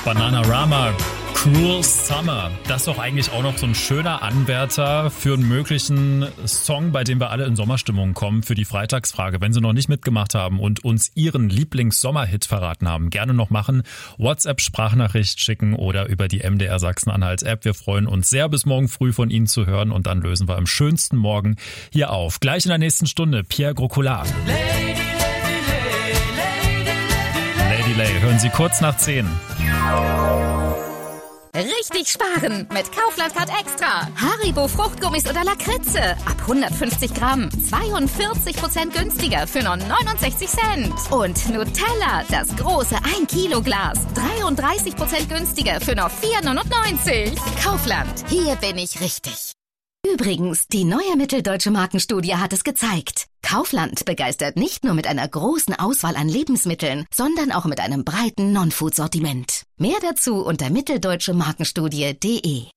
Bananarama, Cruel Summer. Das ist doch eigentlich auch noch so ein schöner Anwärter für einen möglichen Song, bei dem wir alle in Sommerstimmung kommen, für die Freitagsfrage. Wenn Sie noch nicht mitgemacht haben und uns Ihren Lieblings-Sommerhit verraten haben, gerne noch machen. WhatsApp-Sprachnachricht schicken oder über die MDR Sachsen-Anhalt-App. Wir freuen uns sehr, bis morgen früh von Ihnen zu hören und dann lösen wir am schönsten Morgen hier auf. Gleich in der nächsten Stunde Pierre Grocolat. Lady Lay, hören Sie kurz nach 10. Richtig sparen mit Kaufland Card Extra. Haribo Fruchtgummis oder Lakritze. Ab 150 Gramm. 42% günstiger für nur 69 Cent. Und Nutella, das große 1 Kilo Glas. 33% günstiger für nur 4,99. Kaufland, hier bin ich richtig. Übrigens, die neue Mitteldeutsche Markenstudie hat es gezeigt. Kaufland begeistert nicht nur mit einer großen Auswahl an Lebensmitteln, sondern auch mit einem breiten Non-Food-Sortiment. Mehr dazu unter mitteldeutschemarkenstudie.de.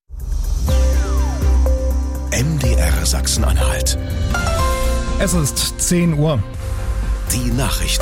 MDR Sachsen-Anhalt. Es ist 10 Uhr. Die Nachrichten.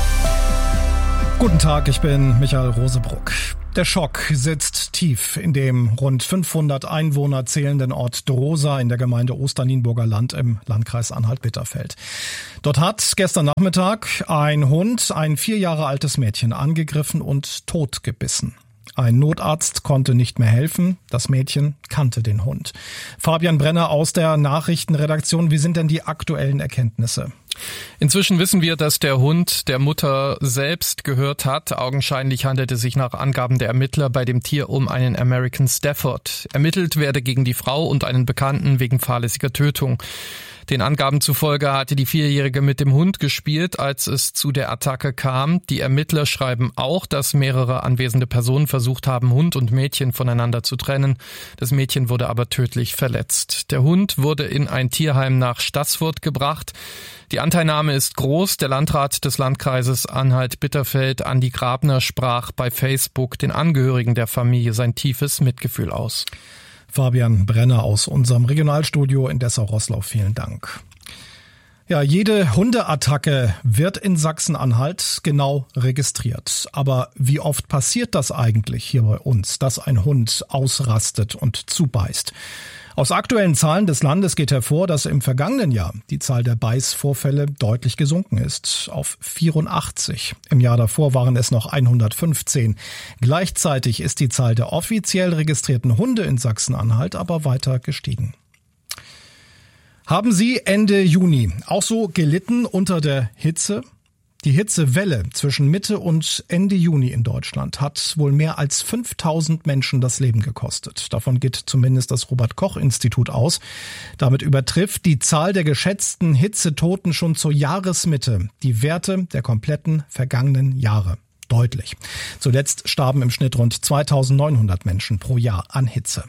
Guten Tag, ich bin Michael Rosebruck. Der Schock sitzt tief in dem rund 500 Einwohner zählenden Ort Drosa in der Gemeinde Osternienburger Land im Landkreis Anhalt-Bitterfeld. Dort hat gestern Nachmittag ein Hund ein 4 Jahre altes Mädchen angegriffen und totgebissen. Ein Notarzt konnte nicht mehr helfen. Das Mädchen kannte den Hund. Fabian Brenner aus der Nachrichtenredaktion. Wie sind denn die aktuellen Erkenntnisse? Inzwischen wissen wir, dass der Hund der Mutter selbst gehört hat. Augenscheinlich handelt es sich nach Angaben der Ermittler bei dem Tier um einen American Stafford. Ermittelt werde gegen die Frau und einen Bekannten wegen fahrlässiger Tötung. Den Angaben zufolge hatte die 4-Jährige mit dem Hund gespielt, als es zu der Attacke kam. Die Ermittler schreiben auch, dass mehrere anwesende Personen versucht haben, Hund und Mädchen voneinander zu trennen. Das Mädchen wurde aber tödlich verletzt. Der Hund wurde in ein Tierheim nach Staßfurt gebracht. Die Anteilnahme ist groß. Der Landrat des Landkreises Anhalt-Bitterfeld, Andi Grabner, sprach bei Facebook den Angehörigen der Familie sein tiefes Mitgefühl aus. Fabian Brenner aus unserem Regionalstudio in Dessau-Roßlau, vielen Dank. Ja, jede Hundeattacke wird in Sachsen-Anhalt genau registriert. Aber wie oft passiert das eigentlich hier bei uns, dass ein Hund ausrastet und zubeißt? Aus aktuellen Zahlen des Landes geht hervor, dass im vergangenen Jahr die Zahl der Beißvorfälle deutlich gesunken ist, auf 84. Im Jahr davor waren es noch 115. Gleichzeitig ist die Zahl der offiziell registrierten Hunde in Sachsen-Anhalt aber weiter gestiegen. Haben Sie Ende Juni auch so gelitten unter der Hitze? Die Hitzewelle zwischen Mitte und Ende Juni in Deutschland hat wohl mehr als 5000 Menschen das Leben gekostet. Davon geht zumindest das Robert-Koch-Institut aus. Damit übertrifft die Zahl der geschätzten Hitzetoten schon zur Jahresmitte die Werte der kompletten vergangenen Jahre. Deutlich. Zuletzt starben im Schnitt rund 2900 Menschen pro Jahr an Hitze.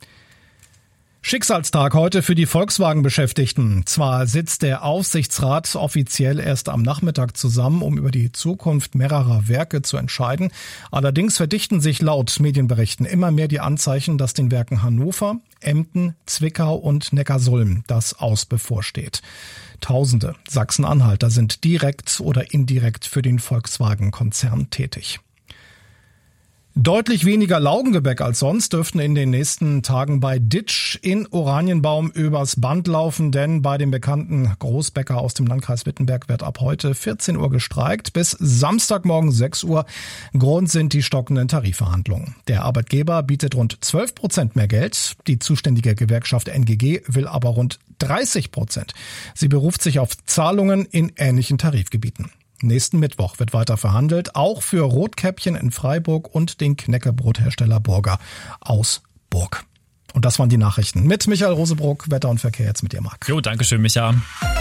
Schicksalstag heute für die Volkswagen-Beschäftigten. Zwar sitzt der Aufsichtsrat offiziell erst am Nachmittag zusammen, um über die Zukunft mehrerer Werke zu entscheiden. Allerdings verdichten sich laut Medienberichten immer mehr die Anzeichen, dass den Werken Hannover, Emden, Zwickau und Neckarsulm das Aus bevorsteht. Tausende Sachsen-Anhalter sind direkt oder indirekt für den Volkswagen-Konzern tätig. Deutlich weniger Laugengebäck als sonst dürften in den nächsten Tagen bei Ditsch in Oranienbaum übers Band laufen, denn bei dem bekannten Großbäcker aus dem Landkreis Wittenberg wird ab heute 14 Uhr gestreikt. Bis Samstagmorgen 6 Uhr. Grund sind die stockenden Tarifverhandlungen. Der Arbeitgeber bietet rund 12% mehr Geld. Die zuständige Gewerkschaft NGG will aber rund 30%. Sie beruft sich auf Zahlungen in ähnlichen Tarifgebieten. Nächsten Mittwoch wird weiter verhandelt, auch für Rotkäppchen in Freiburg und den Knäckebrothersteller Burger aus Burg. Und das waren die Nachrichten mit Michael Rosebruck. Wetter und Verkehr jetzt mit dir, Marc. Jo, danke schön, Micha.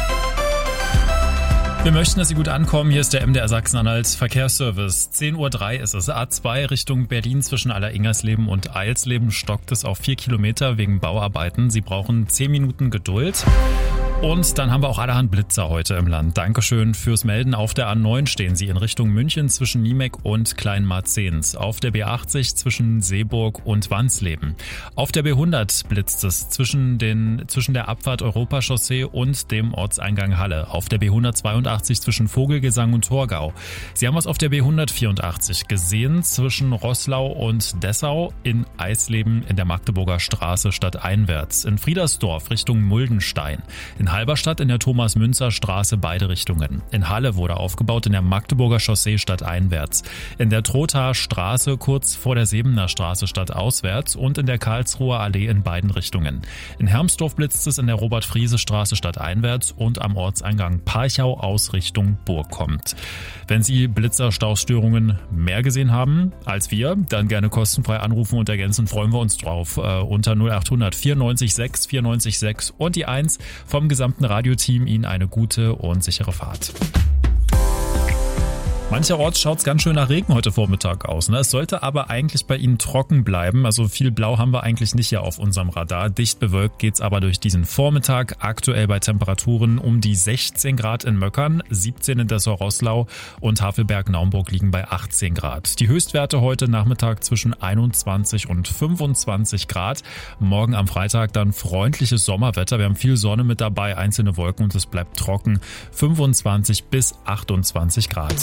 Wir möchten, dass Sie gut ankommen. Hier ist der MDR Sachsen-Anhalt Verkehrsservice. 10.03 Uhr ist es. A2 Richtung Berlin zwischen Aller-Ingersleben und Eilsleben stockt es auf 4 Kilometer wegen Bauarbeiten. Sie brauchen 10 Minuten Geduld. Und dann haben wir auch allerhand Blitzer heute im Land. Dankeschön fürs Melden. Auf der A9 stehen sie in Richtung München zwischen Niemek und Kleinmarzens. Auf der B80 zwischen Seeburg und Wansleben. Auf der B100 blitzt es zwischen der Abfahrt Europachaussee und dem Ortseingang Halle. Auf der B182 zwischen Vogelgesang und Torgau. Sie haben was auf der B184 gesehen zwischen Roßlau und Dessau, in Eisleben in der Magdeburger Straße stadteinwärts. In Friedersdorf Richtung Muldenstein. In Halberstadt in der Thomas-Münzer-Straße beide Richtungen. In Halle wurde aufgebaut in der Magdeburger Chaussee stadteinwärts. In der Trothaer Straße kurz vor der Sebener Straße stadtauswärts und in der Karlsruher Allee in beiden Richtungen. In Hermsdorf blitzt es in der Robert-Friese-Straße stadteinwärts und am Ortseingang Parchau aus Richtung Burg kommt. Wenn Sie Blitzerstaustörungen mehr gesehen haben als wir, dann gerne kostenfrei anrufen und ergänzen, freuen wir uns drauf. Unter 0800 94 6 94 6 und die 1 vom gesamten Radioteam. Ihnen eine gute und sichere Fahrt. Mancherorts schaut's ganz schön nach Regen heute Vormittag aus. Es sollte aber eigentlich bei Ihnen trocken bleiben. Also viel Blau haben wir eigentlich nicht hier auf unserem Radar. Dicht bewölkt geht's aber durch diesen Vormittag. Aktuell bei Temperaturen um die 16 Grad in Möckern, 17 in Dessau-Roßlau und Havelberg-Naumburg liegen bei 18 Grad. Die Höchstwerte heute Nachmittag zwischen 21 und 25 Grad. Morgen am Freitag dann freundliches Sommerwetter. Wir haben viel Sonne mit dabei, einzelne Wolken und es bleibt trocken. 25 bis 28 Grad.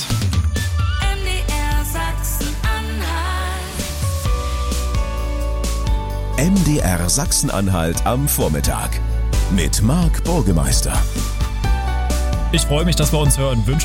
MDR Sachsen-Anhalt am Vormittag mit Marc Burgemeister. Ich freue mich, dass wir uns hören.